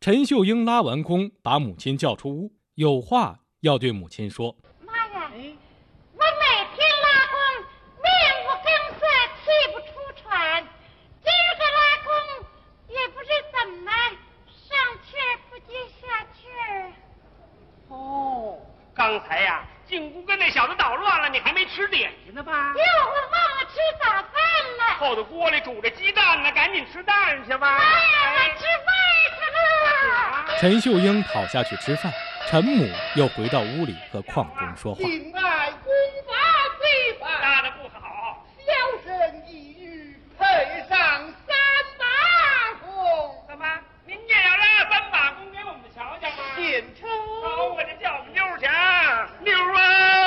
陈秀英拉完弓，把母亲叫出屋，有话要对母亲说。 妈呀，我每天拉弓，面无根色，气不出喘。今儿个拉弓，也不知怎么上气儿不接下气儿。 哦，刚才呀，进屋跟那小子捣乱了，你还没吃点心呢吧？ 哟，我忘了吃早饭了。 后头锅里煮着鸡蛋呢，赶紧吃蛋去吧。 妈呀，我吃饭去了。 陈秀英跑下去吃饭，陈母又回到屋里和邝中说话。 敬爱功法非凡， 拉的不好， 小生一语配上3把弓。 怎么您也要拉3把弓给我们瞧瞧吗？ 献丑。 好，我就叫我们妞儿去啊，妞儿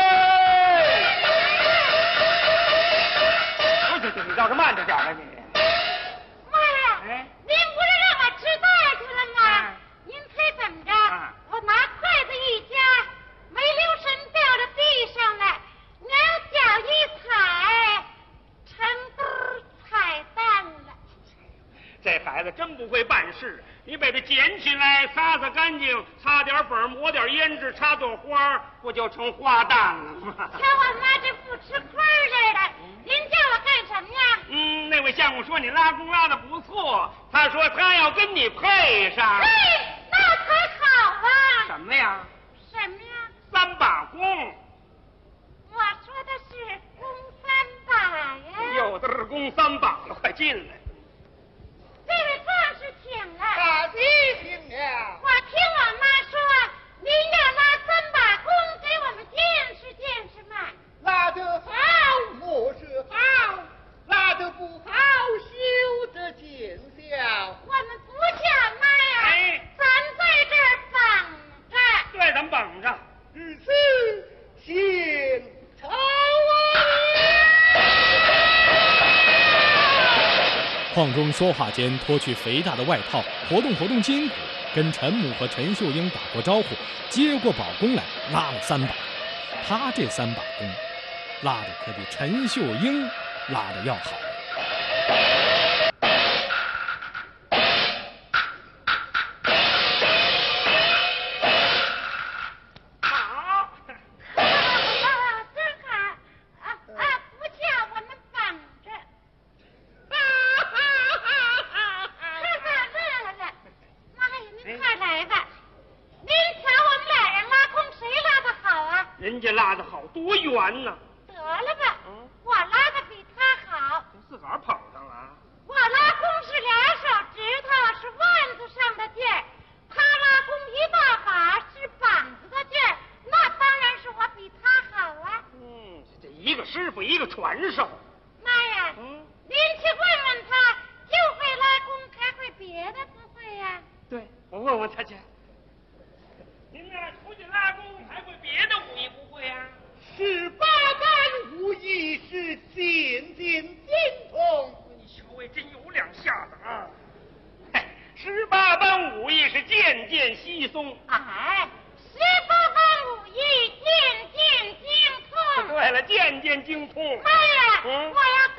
啊！你倒是慢着点吧你。 妈呀，您不是让我吃饭去了吗？您猜怎么着？我拿筷子一夹，没留神掉到地上了，两脚一踩，成堆踩蛋了。 这孩子真不会办事，你把它捡起来，擦擦干净，擦点粉，抹点胭脂，插朵花，不就成花旦了吗？ 瞧我妈这不吃亏似的，您叫我干什么呀？ 那位相公说你拉弓拉的不错，他说他要跟你配上。 那才好啊！ 什么呀什么呀 ？3把弓。 我说的是弓3把呀。 有的是弓3把了，快进来。 这位壮士请了。 大喜请了。 我听我妈说，您要拉3把弓给我们见识见识嘛。 拉得好，莫是好；拉得不好，休得见笑。 我们不叫妈呀，咱在这儿绑着。 对，咱们绑着。 如此，献丑啊！ 邝中说话间脱去肥大的外套，活动活动筋骨，跟陈母和陈秀英打过招呼，接过宝弓来拉了3把。他这3把弓，拉的可比陈秀英拉的要好。 好， 真好不叫我们绑着。乐了。妈呀，您快来吧。您瞧我们俩人拉弓，谁拉的好啊？ 人家拉的好，多圆呢。 得了吧，我拉的比他好。 自个儿捧上了。 我拉弓是2手指头，是腕子上的劲儿；他拉弓1大把，是膀子的劲儿。那当然是我比他好啊。 这一个师傅，一个传授。 妈呀，您去问问他，就会拉弓，还会别的不会呀？ 对，我问问他去。您呢，出去拉弓还会别的武艺不会呀 18般武艺是渐渐精通。 你瞧，真有2下子啊！18般武艺是渐渐稀松。 哎，18般武艺渐渐精通。 对了，渐渐精通。 妈呀，我要